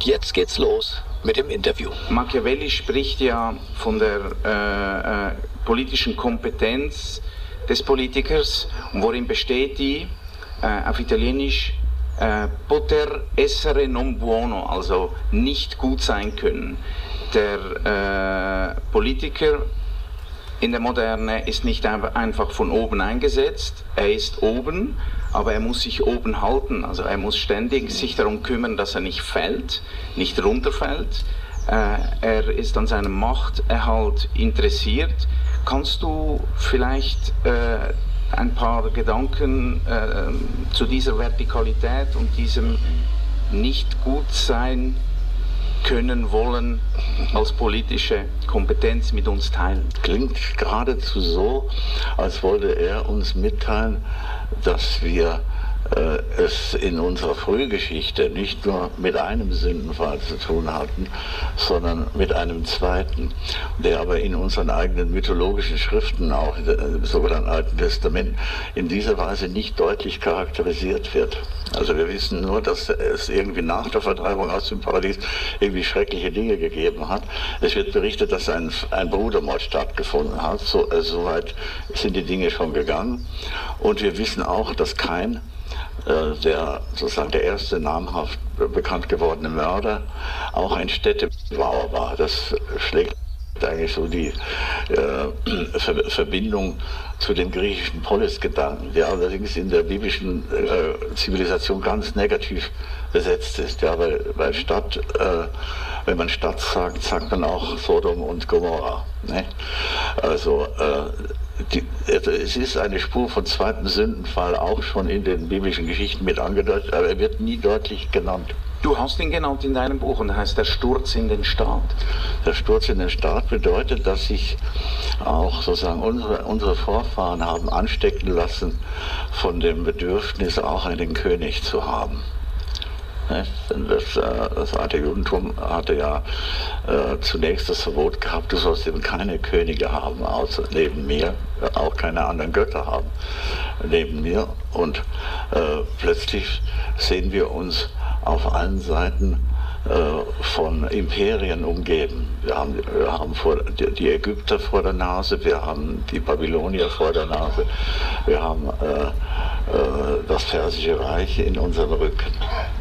jetzt geht's los mit dem Interview. Machiavelli spricht ja von der politischen Kompetenz des Politikers. Und worin besteht die? Auf Italienisch poter essere non buono, also nicht gut sein können. Der Politiker in der Moderne ist nicht einfach von oben eingesetzt, er ist oben, aber er muss sich oben halten, also er muss ständig sich darum kümmern, dass er nicht fällt, nicht runterfällt. Er ist an seinem Machterhalt interessiert. Kannst du vielleicht ein paar Gedanken zu dieser Vertikalität und diesem Nicht-Gut-Sein können wollen als politische Kompetenz mit uns teilen? Klingt geradezu so, als wollte er uns mitteilen, dass wir es in unserer Frühgeschichte nicht nur mit einem Sündenfall zu tun hatten, sondern mit einem zweiten, der aber in unseren eigenen mythologischen Schriften, auch im sogenannten Alten Testament, in dieser Weise nicht deutlich charakterisiert wird. Also wir wissen nur, dass es irgendwie nach der Vertreibung aus dem Paradies irgendwie schreckliche Dinge gegeben hat. Es wird berichtet, dass ein Brudermord stattgefunden hat. Soweit sind die Dinge schon gegangen. Und wir wissen auch, dass Kain, der sozusagen der erste namhaft bekannt gewordene Mörder, auch ein Städtebauer war. Das schlägt eigentlich so die Verbindung zu dem griechischen Polis-Gedanken, der allerdings in der biblischen Zivilisation ganz negativ besetzt ist. Ja, weil Stadt, wenn man Stadt sagt, sagt man auch Sodom und Gomorra. Ne? Also es ist eine Spur von zweiten Sündenfall auch schon in den biblischen Geschichten mit angedeutet, aber er wird nie deutlich genannt. Du hast ihn genannt in deinem Buch und heißt der Sturz in den Staat. Der Sturz in den Staat bedeutet, dass sich auch sozusagen unsere Vorfahren haben anstecken lassen von dem Bedürfnis, auch einen König zu haben. Das alte Judentum hatte ja zunächst das Verbot gehabt, du sollst eben keine Könige haben, außer neben mir, auch keine anderen Götter haben neben mir. Und plötzlich sehen wir uns auf allen Seiten von Imperien umgeben. Wir haben die Ägypter vor der Nase, wir haben die Babylonier vor der Nase, wir haben das Persische Reich in unserem Rücken.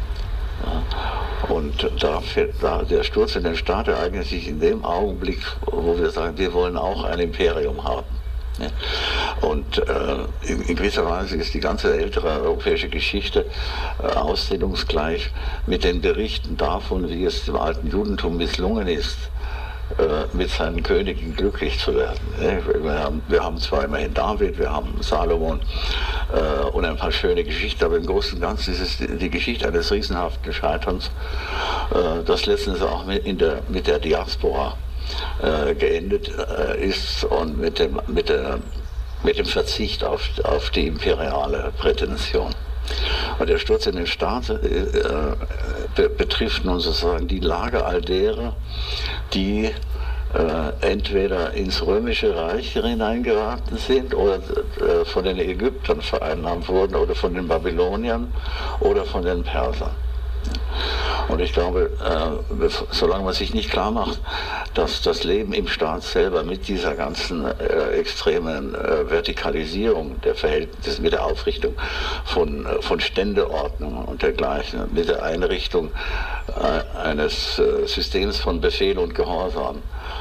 Und der Sturz in den Staat ereignet sich in dem Augenblick, wo wir sagen, wir wollen auch ein Imperium haben. Und in gewisser Weise ist die ganze ältere europäische Geschichte ausdehnungsgleich mit den Berichten davon, wie es dem alten Judentum misslungen ist, mit seinen Königen glücklich zu werden. Wir haben zwar immerhin David, wir haben Salomon und ein paar schöne Geschichten, aber im Großen und Ganzen ist es die Geschichte eines riesenhaften Scheiterns, das letztens auch mit der Diaspora geendet ist und mit dem Verzicht auf die imperiale Prätension. Und der Sturz in den Staat betrifft nun sozusagen die Lage all derer, die entweder ins Römische Reich hineingeraten sind oder von den Ägyptern vereinnahmt wurden oder von den Babyloniern oder von den Persern. Und ich glaube, solange man sich nicht klar macht, dass das Leben im Staat selber mit dieser ganzen extremen Vertikalisierung der Verhältnisse, mit der Aufrichtung von Ständeordnungen und dergleichen, mit der Einrichtung eines Systems von Befehl und Gehorsam,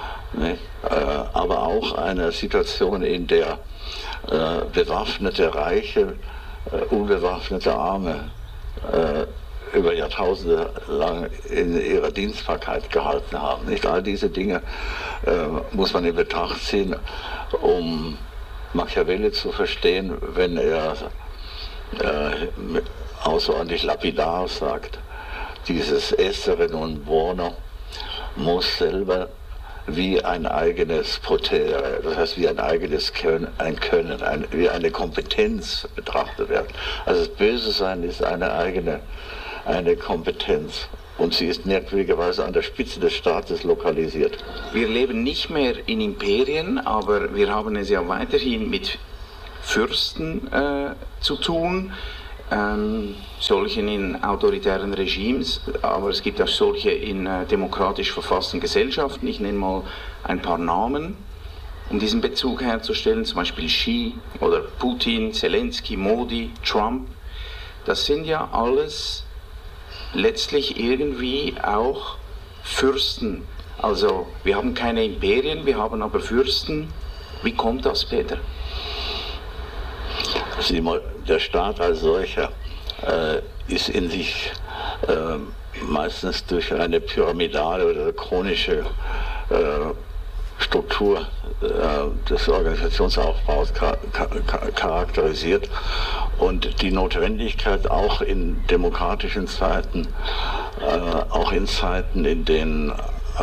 aber auch einer Situation, in der bewaffnete Reiche, unbewaffnete Arme über Jahrtausende lang in ihrer Dienstbarkeit gehalten haben. Nicht all diese Dinge muss man in Betracht ziehen, um Machiavelli zu verstehen, wenn er außerordentlich lapidar sagt, dieses essere non buono muss selber wie ein eigenes Potere, das heißt wie ein eigenes Können, wie eine Kompetenz betrachtet werden. Also das Böse Sein ist eine Kompetenz. Und sie ist merkwürdigerweise an der Spitze des Staates lokalisiert. Wir leben nicht mehr in Imperien, aber wir haben es ja weiterhin mit Fürsten zu tun. solchen in autoritären Regimes, aber es gibt auch solche in demokratisch verfassten Gesellschaften. Ich nenne mal ein paar Namen, um diesen Bezug herzustellen, zum Beispiel Xi oder Putin, Zelensky, Modi, Trump. Das sind ja alles letztlich irgendwie auch Fürsten. Also wir haben keine Imperien, wir haben aber Fürsten. Wie kommt das, Peter? Der Staat als solcher ist in sich meistens durch eine pyramidale oder chronische Struktur des Organisationsaufbaus charakterisiert, und die Notwendigkeit auch in demokratischen Zeiten, auch in Zeiten, in denen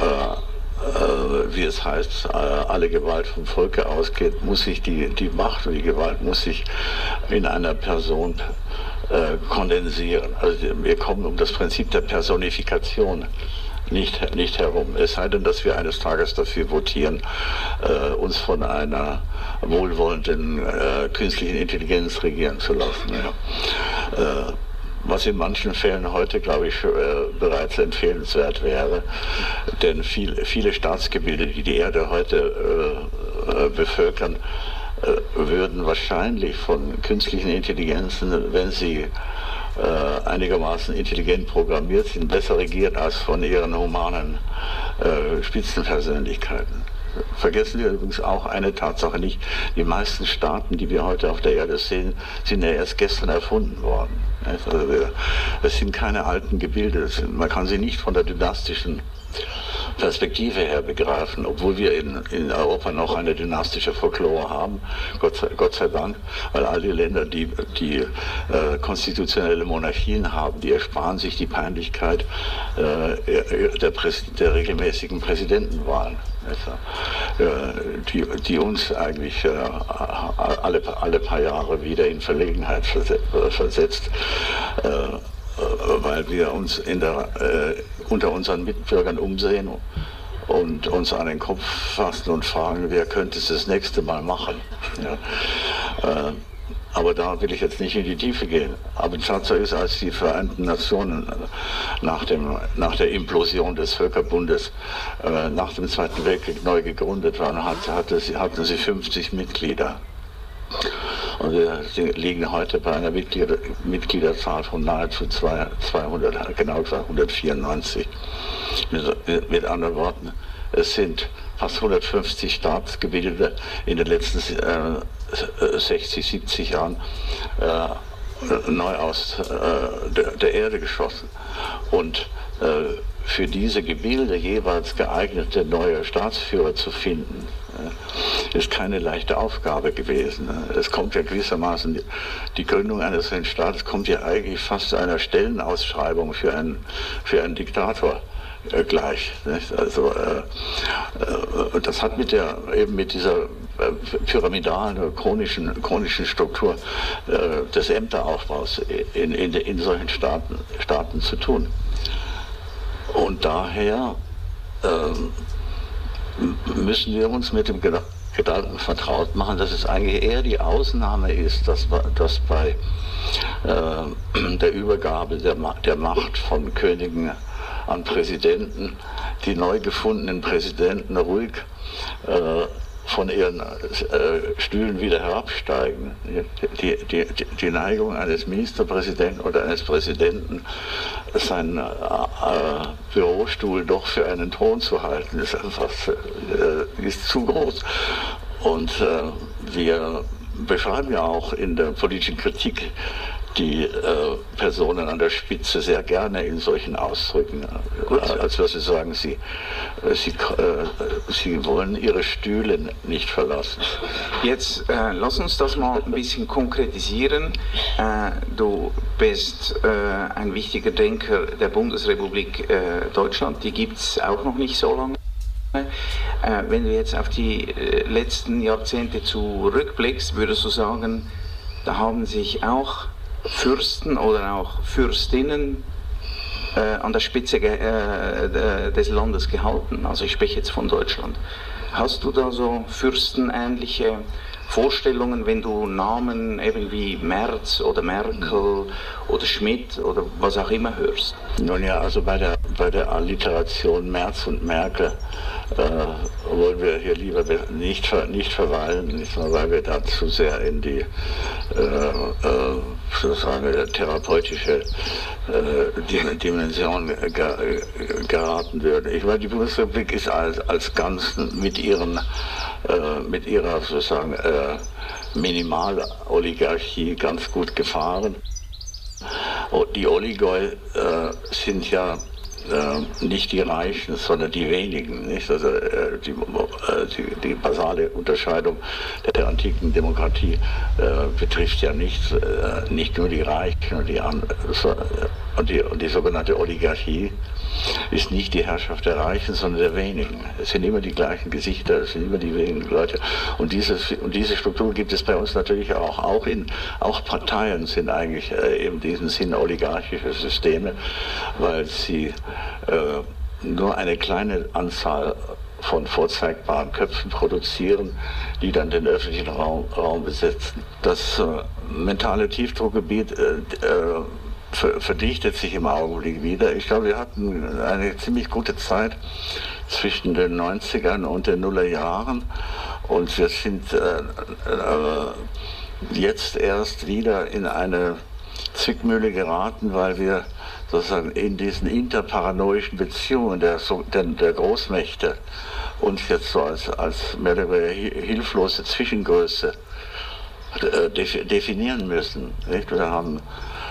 wie es heißt, alle Gewalt vom Volke ausgeht, muss sich die Macht und die Gewalt muss sich in einer Person kondensieren. Also wir kommen um das Prinzip der Personifikation nicht herum. Es sei denn, dass wir eines Tages dafür votieren, uns von einer wohlwollenden künstlichen Intelligenz regieren zu lassen. Ja. Was in manchen Fällen heute, glaube ich, bereits empfehlenswert wäre. Denn viele Staatsgebilde, die die Erde heute bevölkern, würden wahrscheinlich von künstlichen Intelligenzen, wenn sie einigermaßen intelligent programmiert sind, besser regiert als von ihren humanen Spitzenpersönlichkeiten. Vergessen wir übrigens auch eine Tatsache nicht: Die meisten Staaten, die wir heute auf der Erde sehen, sind ja erst gestern erfunden worden. Also es sind keine alten Gebilde, man kann sie nicht von der dynastischen Perspektive her begreifen, obwohl wir in Europa noch eine dynastische Folklore haben, Gott sei Dank, weil all die Länder, die konstitutionelle Monarchien haben, die ersparen sich die Peinlichkeit der regelmäßigen Präsidentenwahlen, die uns eigentlich alle paar Jahre wieder in Verlegenheit versetzt, weil wir uns unter unseren Mitbürgern umsehen und uns an den Kopf fassen und fragen, wer könnte es das nächste Mal machen. Ja. Aber da will ich jetzt nicht in die Tiefe gehen. Aber die Tatsache ist, als die Vereinten Nationen nach der Implosion des Völkerbundes nach dem Zweiten Weltkrieg neu gegründet waren, hatten sie 50 Mitglieder. Und wir liegen heute bei einer Mitgliederzahl von nahezu 200, genau gesagt 194. Mit anderen Worten, es sind fast 150 Staatsgebilde in den letzten 60, 70 Jahren neu aus der Erde geschossen. Und für diese Gebilde jeweils geeignete neue Staatsführer zu finden, ist keine leichte Aufgabe gewesen. Es kommt ja gewissermaßen, die Gründung eines solchen Staates kommt ja eigentlich fast einer Stellenausschreibung für einen Diktator gleich. Also das hat mit dieser pyramidalen, chronischen Struktur des Ämteraufbaus in solchen Staaten zu tun. Und daher müssen wir uns mit dem Gedanken vertraut machen, dass es eigentlich eher die Ausnahme ist, dass bei der Übergabe der Macht von Königen an Präsidenten die neu gefundenen Präsidenten ruhig von ihren Stühlen wieder herabsteigen. Die Neigung eines Ministerpräsidenten oder eines Präsidenten, seinen Bürostuhl doch für einen Thron zu halten, ist einfach ist zu groß. Und wir beschreiben ja auch in der politischen Kritik die Personen an der Spitze sehr gerne in solchen Ausdrücken, als würde sie sagen, sie wollen ihre Stühle nicht verlassen. Jetzt lass uns das mal ein bisschen konkretisieren. Du bist ein wichtiger Denker der Bundesrepublik Deutschland, die gibt es auch noch nicht so lange. Wenn du jetzt auf die letzten Jahrzehnte zurückblickst, würdest du sagen, da haben sich auch Fürsten oder auch Fürstinnen an der Spitze des Landes gehalten. Also ich spreche jetzt von Deutschland. Hast du da so fürstenähnliche Vorstellungen, wenn du Namen eben wie Merz oder Merkel oder Schmidt oder was auch immer hörst? Nun ja, also bei der Alliteration Merz und Merkel wollen wir hier lieber nicht verweilen, nicht nur, weil wir da zu sehr in die sozusagen therapeutische Dimension geraten würden. Ich meine, die Bundesrepublik ist als Ganzen mit ihrer sozusagen Minimaloligarchie ganz gut gefahren. Die Oligoi sind ja nicht die Reichen, sondern die wenigen. Nicht? Also, die basale Unterscheidung der antiken Demokratie betrifft ja nicht nur die Reichen und die sogenannte Oligarchie ist nicht die Herrschaft der Reichen, sondern der wenigen. Es sind immer die gleichen Gesichter, es sind immer die wenigen Leute. Und diese Struktur gibt es bei uns natürlich auch. Auch Parteien sind eigentlich in diesem Sinn oligarchische Systeme, weil sie nur eine kleine Anzahl von vorzeigbaren Köpfen produzieren, die dann den öffentlichen Raum besetzen. Das mentale Tiefdruckgebiet verdichtet sich im Augenblick wieder. Ich glaube, wir hatten eine ziemlich gute Zeit zwischen den 90ern und den Nullerjahren und wir sind jetzt erst wieder in eine Zwickmühle geraten, weil wir sozusagen in diesen interparanoischen Beziehungen der Großmächte uns jetzt so als mehr oder weniger hilflose Zwischengröße definieren müssen. Nicht? Wir haben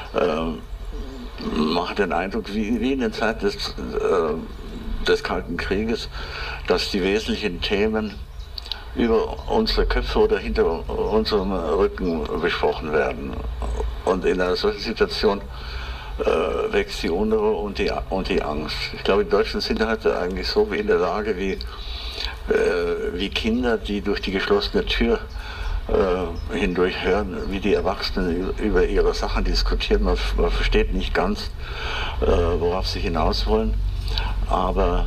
man hat den Eindruck, wie in den Zeiten des Kalten Krieges, dass die wesentlichen Themen über unsere Köpfe oder hinter unserem Rücken besprochen werden. Und in einer solchen Situation wächst die Unruhe und die Angst. Ich glaube, die Deutschen sind heute eigentlich so in der Lage wie Kinder, die durch die geschlossene Tür hindurch hören, wie die Erwachsenen über ihre Sachen diskutieren. Man versteht nicht ganz, worauf sie hinaus wollen, aber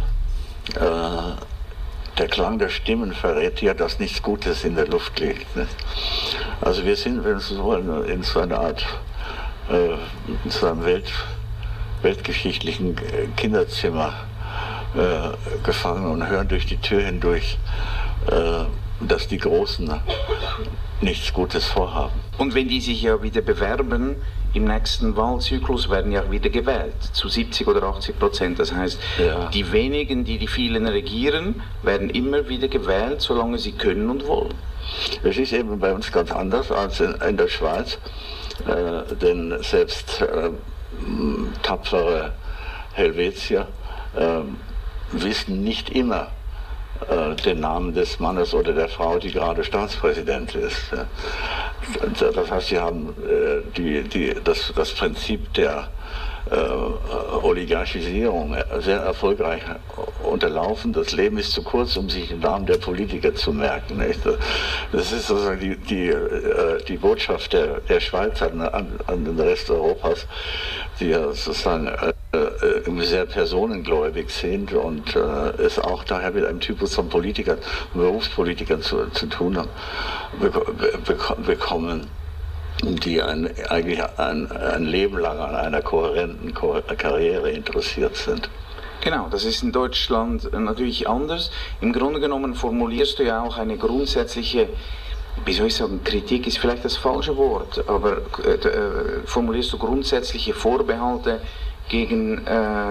der Klang der Stimmen verrät ja, dass nichts Gutes in der Luft liegt. Ne? Also wir sind, wenn Sie so wollen, in so einer Art, in so einem weltgeschichtlichen Kinderzimmer gefangen und hören durch die Tür hindurch, dass die Großen nichts Gutes vorhaben. Und wenn die sich ja wieder bewerben, im nächsten Wahlzyklus werden ja wieder gewählt, zu 70 oder 80%. Das heißt, ja, die wenigen, die vielen regieren, werden immer wieder gewählt, solange sie können und wollen. Es ist eben bei uns ganz anders als in der Schweiz, denn selbst tapfere Helvetier wissen nicht immer den Namen des Mannes oder der Frau, die gerade Staatspräsident ist. Das heißt, sie haben das Prinzip der Oligarchisierung sehr erfolgreich unterlaufen. Das Leben ist zu kurz, um sich den Namen der Politiker zu merken. Nicht? Das ist sozusagen die Botschaft der Schweiz an den Rest Europas, die ja sozusagen sehr personengläubig sind und es auch daher mit einem Typus von Politikern, Berufspolitikern zu tun haben, bekommen, die eigentlich ein Leben lang an einer kohärenten Karriere interessiert sind. Genau, das ist in Deutschland natürlich anders. Im Grunde genommen formulierst du ja auch eine grundsätzliche, wie soll ich sagen, Kritik ist vielleicht das falsche Wort, aber formulierst du grundsätzliche Vorbehalte gegen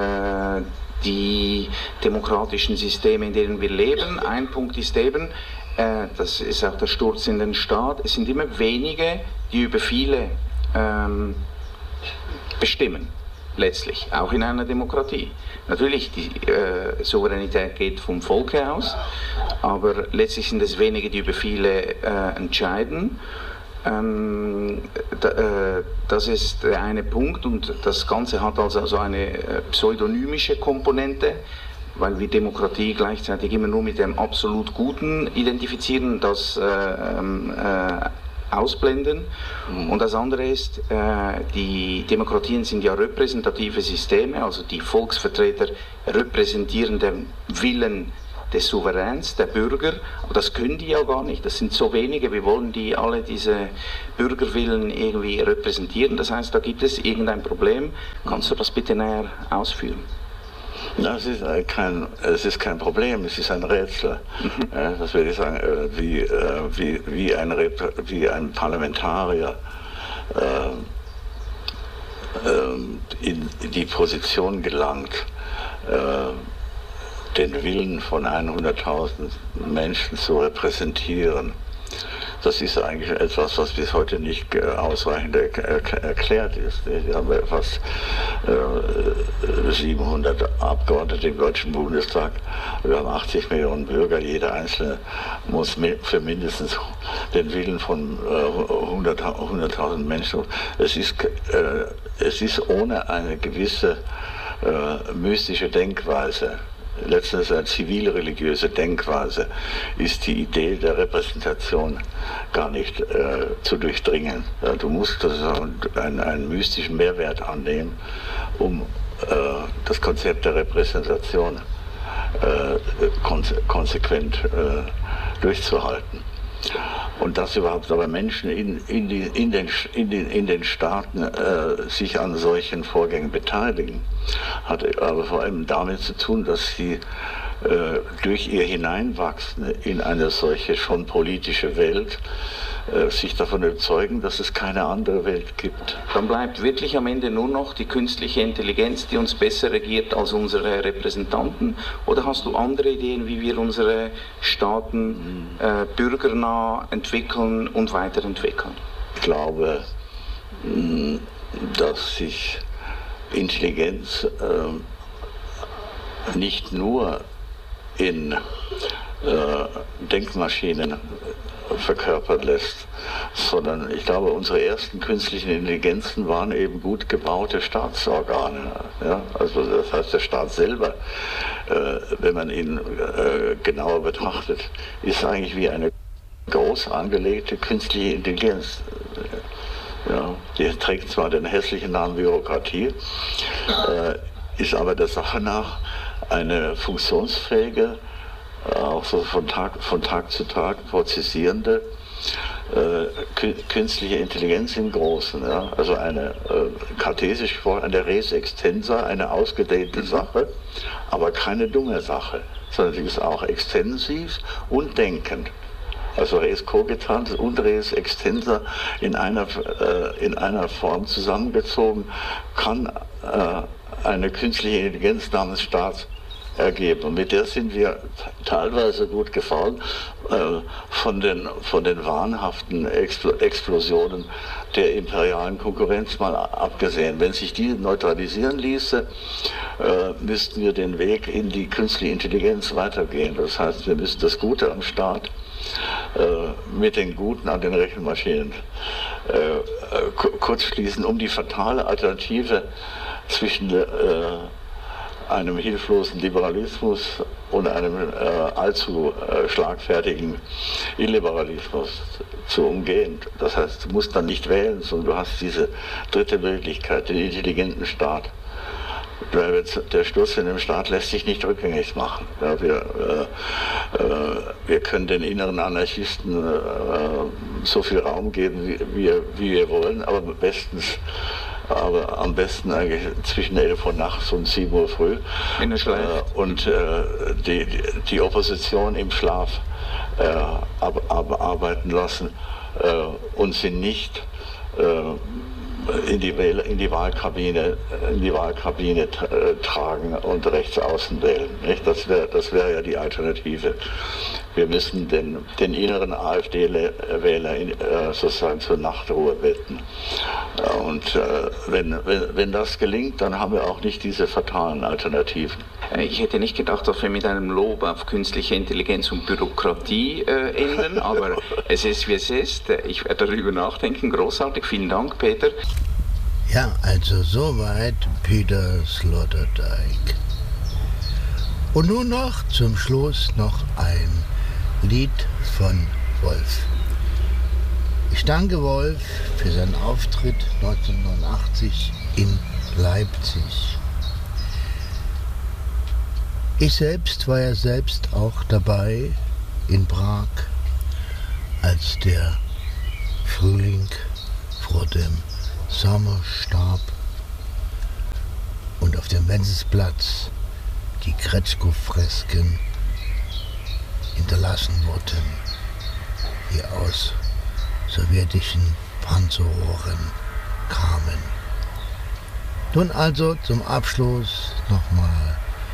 die demokratischen Systeme, in denen wir leben. Ein Punkt ist eben, das ist auch der Sturz in den Staat, es sind immer wenige, die über viele bestimmen, letztlich, auch in einer Demokratie. Natürlich, die Souveränität geht vom Volke aus, aber letztlich sind es wenige, die über viele entscheiden. Das ist der eine Punkt und das Ganze hat also eine pseudonymische Komponente, weil wir Demokratie gleichzeitig immer nur mit dem absolut Guten identifizieren, das ausblenden. Und das andere ist, die Demokratien sind ja repräsentative Systeme, also die Volksvertreter repräsentieren den Willen des Souveräns, der Bürger, aber das können die ja gar nicht, das sind so wenige, wir wollen die alle diese Bürgerwillen irgendwie repräsentieren, das heißt, da gibt es irgendein Problem. Kannst du das bitte näher ausführen? Na, es ist kein Problem, es ist ein Rätsel. Das würde ich sagen, wie ein Parlamentarier in die Position gelangt, den Willen von 100.000 Menschen zu repräsentieren. Das ist eigentlich etwas, was bis heute nicht ausreichend erklärt ist. Wir haben ja fast 700 Abgeordnete im Deutschen Bundestag. Wir haben 80 Millionen Bürger. Jeder Einzelne muss für mindestens den Willen von 100.000 Menschen. Es ist ohne eine gewisse mystische Denkweise, letztens eine zivilreligiöse Denkweise, ist die Idee der Repräsentation gar nicht zu durchdringen. Ja, du musst einen mystischen Mehrwert annehmen, um das Konzept der Repräsentation konsequent durchzuhalten. Und dass überhaupt aber Menschen in den Staaten sich an solchen Vorgängen beteiligen, hat aber vor allem damit zu tun, dass sie durch ihr Hineinwachsen in eine solche schon politische Welt sich davon überzeugen, dass es keine andere Welt gibt. Dann bleibt wirklich am Ende nur noch die künstliche Intelligenz, die uns besser regiert als unsere Repräsentanten? Oder hast du andere Ideen, wie wir unsere Staaten bürgernah entwickeln und weiterentwickeln? Ich glaube, dass sich Intelligenz nicht nur in Denkmaschinen verkörpert lässt, sondern ich glaube, unsere ersten künstlichen Intelligenzen waren eben gut gebaute Staatsorgane. Ja? Also das heißt, der Staat selber, wenn man ihn genauer betrachtet, ist eigentlich wie eine groß angelegte künstliche Intelligenz. Ja, die trägt zwar den hässlichen Namen Bürokratie, ist aber der Sache nach eine funktionsfähige, auch so von Tag zu Tag prozessierende künstliche Intelligenz im Großen. Ja? Also eine kartesisch vor eine Res extensa, eine ausgedehnte Sache, aber keine dumme Sache, sondern sie ist auch extensiv und denkend. Also Res cogitans und Res extensa in einer Form zusammengezogen kann eine künstliche Intelligenz namens Staat ergeben. Und mit der sind wir teilweise gut gefahren, von den wahnhaften Explosionen der imperialen Konkurrenz mal abgesehen. Wenn sich die neutralisieren ließe, müssten wir den Weg in die künstliche Intelligenz weitergehen. Das heißt, wir müssen das Gute am Staat mit den Guten an den Rechenmaschinen kurzschließen, um die fatale Alternative zwischen einem hilflosen Liberalismus und einem allzu schlagfertigen Illiberalismus zu umgehen. Das heißt, du musst dann nicht wählen, sondern du hast diese dritte Möglichkeit, den intelligenten Staat. Der Sturz in dem Staat lässt sich nicht rückgängig machen. Ja, wir können den inneren Anarchisten so viel Raum geben, wie wir wollen, aber am besten eigentlich zwischen 11 Uhr nachts und 7 Uhr früh. Und die Opposition im Schlaf arbeiten lassen und sie nicht in die Wahlkabine tragen und rechts außen wählen. Nicht? Das wäre ja die Alternative. Wir müssen den inneren AfD-Wähler sozusagen zur Nachtruhe betten. Und wenn das gelingt, dann haben wir auch nicht diese fatalen Alternativen. Ich hätte nicht gedacht, dass wir mit einem Lob auf künstliche Intelligenz und Bürokratie enden, aber es ist, wie es ist. Ich werde darüber nachdenken. Großartig. Vielen Dank, Peter. Ja, also soweit Peter Sloterdijk. Und nun noch zum Schluss noch ein Lied von Wolf. Ich danke Wolf für seinen Auftritt 1989 in Leipzig. Ich selbst war ja selbst auch dabei in Prag, als der Frühling vor dem Sommer starb und auf dem Wenzelsplatz die Kretschkow-Fresken hinterlassen wurden, die aus sowjetischen Panzerrohren kamen. Nun also zum Abschluss nochmal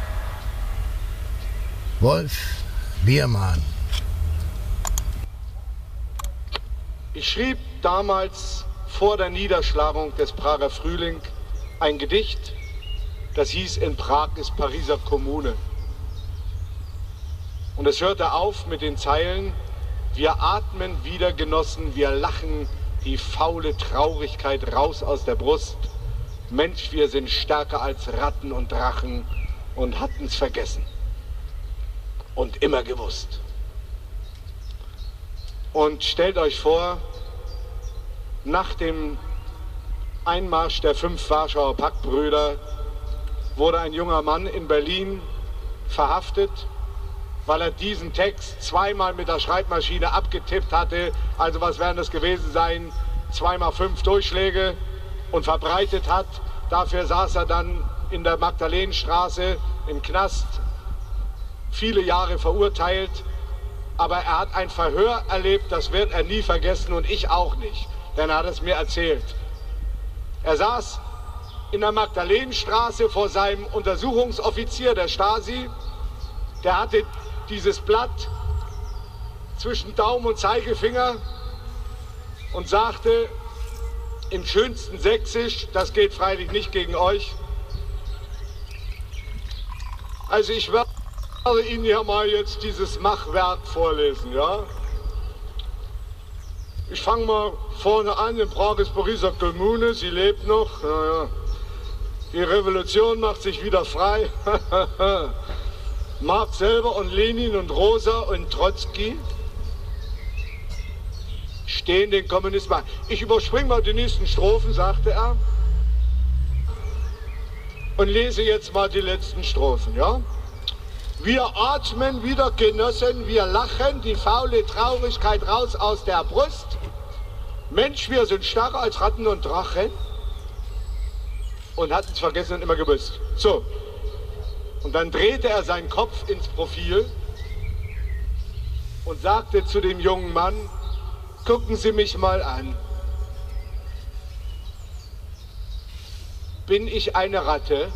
Wolf Biermann. Ich schrieb damals vor der Niederschlagung des Prager Frühling ein Gedicht, das hieß "In Prag ist Pariser Kommune". Und es hörte auf mit den Zeilen: Wir atmen wieder, Genossen, wir lachen, die faule Traurigkeit raus aus der Brust. Mensch, wir sind stärker als Ratten und Drachen und hatten's vergessen und immer gewusst. Und stellt euch vor, nach dem Einmarsch der 5 Warschauer Paktbrüder wurde ein junger Mann in Berlin verhaftet, weil er diesen Text zweimal mit der Schreibmaschine abgetippt hatte. Also was werden das gewesen sein? 2 mal 5 Durchschläge, und verbreitet hat. Dafür saß er dann in der Magdalenenstraße im Knast, viele Jahre verurteilt. Aber er hat ein Verhör erlebt, das wird er nie vergessen, und ich auch nicht, denn er hat es mir erzählt. Er saß in der Magdalenenstraße vor seinem Untersuchungsoffizier der Stasi. Der hatte dieses Blatt zwischen Daumen und Zeigefinger und sagte im schönsten Sächsisch, das geht freilich nicht gegen euch: Also ich werde Ihnen hier mal jetzt dieses Machwerk vorlesen, ja? Ich fange mal vorne an. In Prag ist Pariser Kommune, sie lebt noch. Naja. Die Revolution macht sich wieder frei. Marx selber und Lenin und Rosa und Trotzki stehen den Kommunismus. Ich überspringe mal die nächsten Strophen, sagte er, und lese jetzt mal die letzten Strophen, ja? Wir atmen wieder, Genossen, wir lachen, die faule Traurigkeit raus aus der Brust. Mensch, wir sind stärker als Ratten und Drachen und hatten es vergessen und immer gewusst. So, und dann drehte er seinen Kopf ins Profil und sagte zu dem jungen Mann: Gucken Sie mich mal an. Bin ich eine Ratte?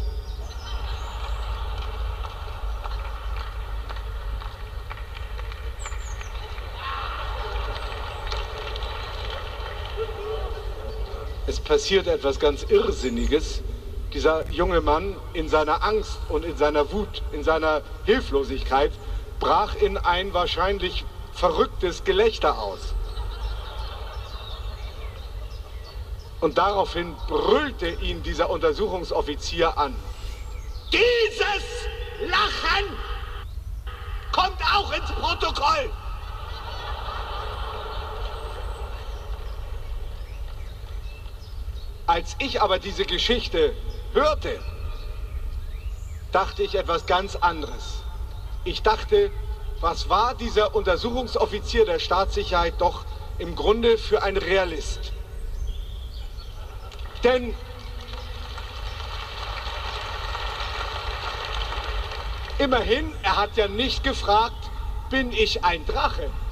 Es passiert etwas ganz Irrsinniges. Dieser junge Mann in seiner Angst und in seiner Wut, in seiner Hilflosigkeit, brach in ein wahrscheinlich verrücktes Gelächter aus. Und daraufhin brüllte ihn dieser Untersuchungsoffizier an: Dieses Lachen kommt auch ins Protokoll! Als ich aber diese Geschichte hörte, dachte ich etwas ganz anderes. Ich dachte, was war dieser Untersuchungsoffizier der Staatssicherheit doch im Grunde für ein Realist? Denn immerhin, er hat ja nicht gefragt, bin ich ein Drache?